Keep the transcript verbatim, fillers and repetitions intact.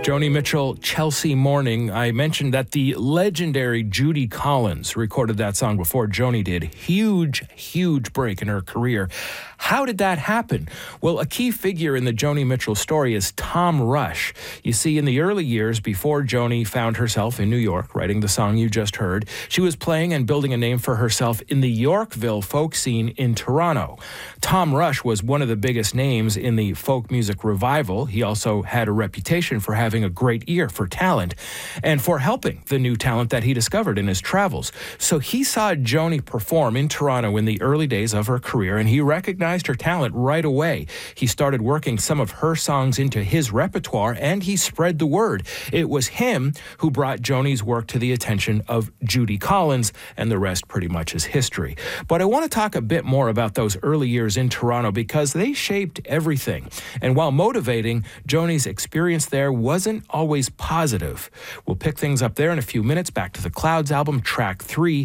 Joni Mitchell, Chelsea Morning. I mentioned that the legendary Judy Collins recorded that song before Joni did. Huge, huge break in her career. How did that happen? Well, a key figure in the Joni Mitchell story is Tom Rush. You see, in the early years before Joni found herself in New York writing the song you just heard, she was playing and building a name for herself in the Yorkville folk scene in Toronto. Tom Rush was one of the biggest names in the folk music revival. He also had a reputation for having a great ear for talent and for helping the new talent that he discovered in his travels. So he saw Joni perform in Toronto in the early days of her career, and he recognized her talent right away. He started working some of her songs into his repertoire, and he spread the word. It was him who brought Joni's work to the attention of Judy Collins, and the rest pretty much is history. But I want to talk a bit more about those early years in Toronto because they shaped everything. And while motivating, Joni's experience there wasn't always positive. We'll pick things up there in a few minutes. Back to the Clouds album, track three,